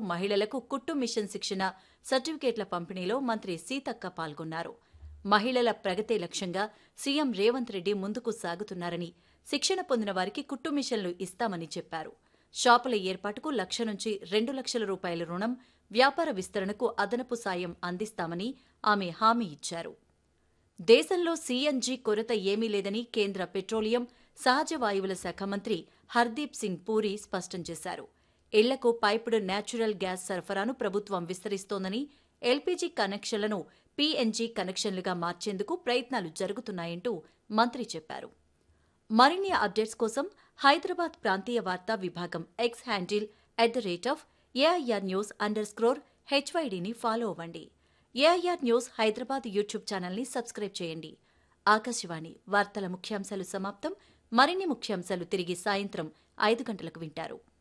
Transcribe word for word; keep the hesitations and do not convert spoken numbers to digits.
మహిళలకు కుట్టు మిషన్ శిక్షణ సర్టిఫికేట్ల పంపిణీలో మంత్రి సీతక్క పాల్గొన్నారు. మహిళల ప్రగతే లక్ష్యంగా సీఎం రేవంత్ రెడ్డి ముందుకు సాగుతున్నారని, శిక్షణ పొందిన వారికి కుట్టు మిషన్లు ఇస్తామని చెప్పారు. షాపుల ఏర్పాటుకు లక్ష నుంచి రెండు లక్షల రూపాయల రుణం, వ్యాపార విస్తరణకు అదనపు సాయం అందిస్తామని ఆమె హామీ ఇచ్చారు. దేశంలో సీఎన్జీ కొరత ఏమీ లేదని కేంద్ర పెట్రోలియం, సహజ వాయువుల శాఖ మంత్రి హర్దీప్ సింగ్ పూరి స్పష్టం చేశారు. ఇళ్లకు పైపుడు న్యాచురల్ గ్యాస్ సరఫరాను ప్రభుత్వం విస్తరిస్తోందని, ఎల్పీజీ కనెక్షన్లను పీఎన్జీ కనెక్షన్లుగా మార్చేందుకు ప్రయత్నాలు జరుగుతున్నాయంటూ మంత్రి చెప్పారు. మరిన్ని అప్డేట్స్ కోసం హైదరాబాద్ ప్రాంతీయ వార్తా విభాగం X handle at the rate of AIR news under స్క్రోర్ హెచ్వైడీని follow అవ్వండి. ఏఐఆర్ న్యూస్ హైదరాబాద్ యూట్యూబ్ ఛానల్ని సబ్స్క్రైబ్ చేయండి. ఆకాశవాణి వార్తల ముఖ్యాంశాలు సమాప్తం. మరిన్ని ముఖ్యాంశాలు తిరిగి సాయంత్రం ఐదు గంటలకు వింటారు.